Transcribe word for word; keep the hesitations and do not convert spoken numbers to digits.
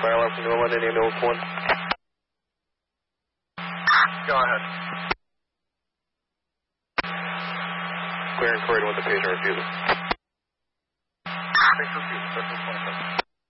Fire alarm from New London, Indian Oak one. Go ahead. Clear and correct with the patient refusal. Patient refusal, thirteen twenty-seven.